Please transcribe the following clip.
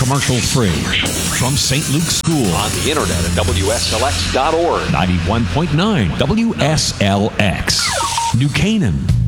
commercial free. From St. Luke's School. On the internet at WSLX.org. 91.9 WSLX. New Canaan.